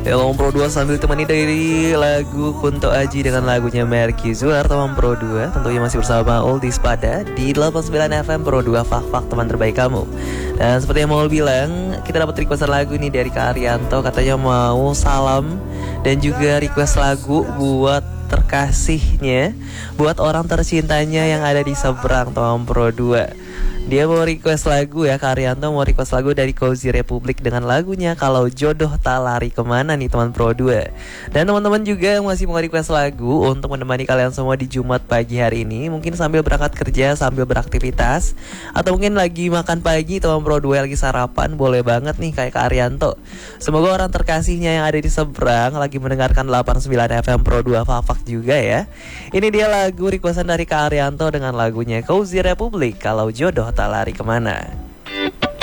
Teman Pro 2 sambil temani dari lagu Kunto Aji dengan lagunya Merky Zuar. Teman Pro 2 tentunya masih bersama Oldies Pada di 89 FM Pro 2 Fak teman terbaik kamu. Dan seperti yang mau bilang, kita dapat requestan lagu nih dari Kak Arianto. Katanya mau salam dan juga request lagu buat terkasihnya, buat orang tercintanya yang ada di seberang Teman Pro 2. Dia mau request lagu ya, Kak Arianto mau request lagu dari Cozy Republic dengan lagunya Kalau Jodoh Tak Lari Kemana nih Teman Pro 2. Dan teman-teman juga yang masih mau request lagu untuk menemani kalian semua di Jumat pagi hari ini, mungkin sambil berangkat kerja, sambil beraktivitas, atau mungkin lagi makan pagi Teman Pro 2 lagi sarapan, boleh banget nih kayak Kak Arianto. Semoga orang terkasihnya yang ada di seberang lagi mendengarkan 89 FM Pro 2 Fak juga ya. Ini dia lagu requestan dari Kak Arianto dengan lagunya Cozy Republic Kalau Jodoh Tak Lari Kemana.